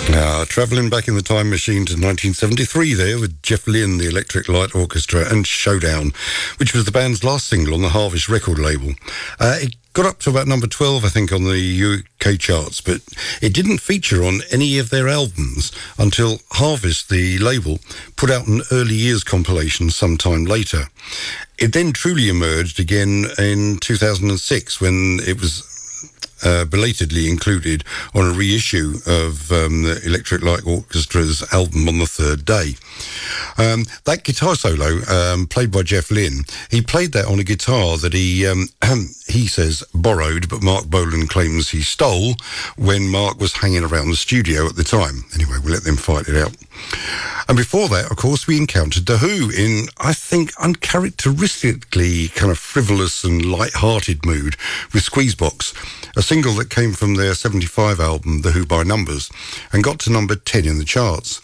Travelling back in the time machine to 1973 there with Jeff Lynne, the Electric Light Orchestra, and Showdown, which was the band's last single on the Harvest record label. It got up to about number 12, I think, on the UK charts, but it didn't feature on any of their albums until Harvest, the label, put out an early years compilation sometime later. It then truly emerged again in 2006 when it was belatedly included on a reissue of the Electric Light Orchestra's album On the Third Day. That guitar solo, played by Jeff Lynne, he played that on a guitar that he says borrowed, but Mark Bolan claims he stole when Mark was hanging around the studio at the time. Anyway, we'll let them fight it out. And before that, of course, we encountered The Who in, I think, uncharacteristically kind of frivolous and light-hearted mood with Squeezebox, a single that came from their 75 album, The Who by Numbers, and got to number 10 in the charts.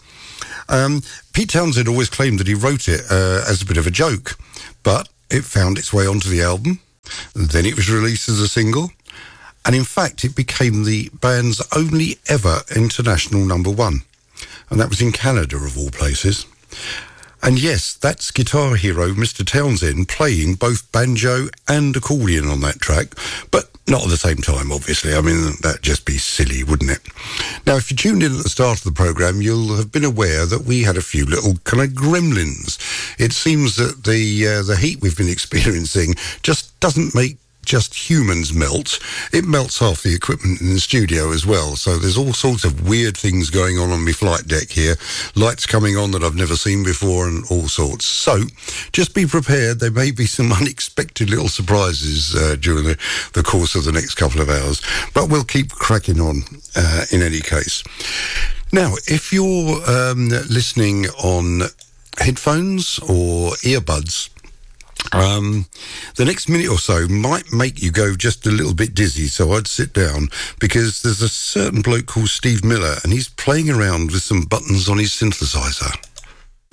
Pete Townshend always claimed that he wrote it as a bit of a joke, but it found its way onto the album, then it was released as a single, and in fact it became the band's only ever international number one, and that was in Canada of all places. And yes, that's guitar hero Mr. Townshend playing both banjo and accordion on that track, but not at the same time, obviously. I mean, that'd just be silly, wouldn't it? Now, if you tuned in at the start of the programme, you'll have been aware that we had a few little kind of gremlins. It seems that the heat we've been experiencing just doesn't make just humans melt. It melts half the equipment in the studio as well. So there's all sorts of weird things going on my flight deck here. Lights coming on that I've never seen before and all sorts. So just be prepared. There may be some unexpected little surprises during the course of the next couple of hours. But we'll keep cracking on in any case. Now, if you're listening on headphones or earbuds, the next minute or so might make you go just a little bit dizzy, so I'd sit down, because there's a certain bloke called Steve Miller and he's playing around with some buttons on his synthesizer.